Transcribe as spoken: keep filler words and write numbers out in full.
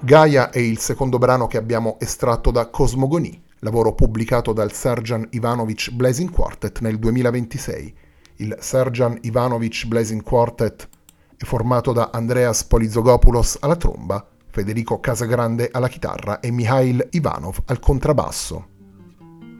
Gaia è il secondo brano che abbiamo estratto da Cosmogonie, lavoro pubblicato dal Serjan Ivanovic Blazing Quartet nel duemilaventisei. Il Serjan Ivanovic Blazing Quartet è formato da Andreas Polizogopoulos alla tromba, Federico Casagrande alla chitarra e Mihail Ivanov al contrabbasso.